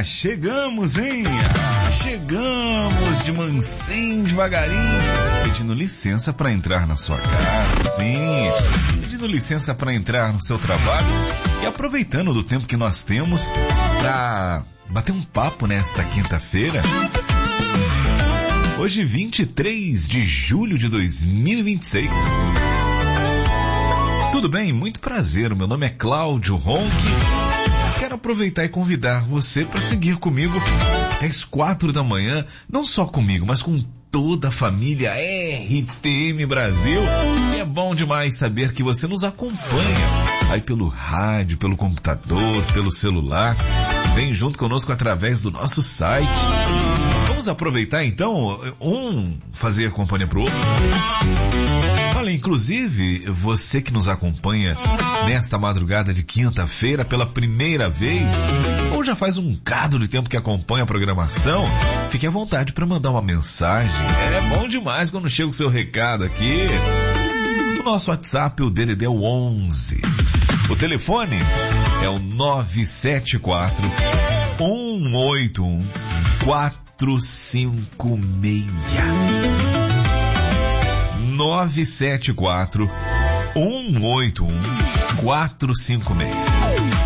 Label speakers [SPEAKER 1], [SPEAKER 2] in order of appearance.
[SPEAKER 1] Chegamos, hein? Chegamos de mansinho, devagarinho, pedindo licença para entrar na sua casa, sim, pedindo licença para entrar no seu trabalho e aproveitando do tempo que nós temos para bater um papo nesta quinta-feira. Hoje, 23 de julho de 2026. Tudo bem? Muito prazer, o meu nome é Cláudio Ronque. Quero aproveitar e convidar você para seguir comigo até as 4 da manhã, não só comigo, mas com toda a família RTM Brasil. E é bom demais saber que você nos acompanha aí pelo rádio, pelo computador, pelo celular. Vem junto conosco através do nosso site. Vamos aproveitar então, fazer companhia pro outro. Olha, inclusive, você que nos acompanha nesta madrugada de quinta-feira pela primeira vez, ou já faz um bocado de tempo que acompanha a programação, fique à vontade para mandar uma mensagem. É bom demais quando chega o seu recado aqui. O nosso WhatsApp, o DDD é o 11. O telefone é o 974 181 456. 974 181 456.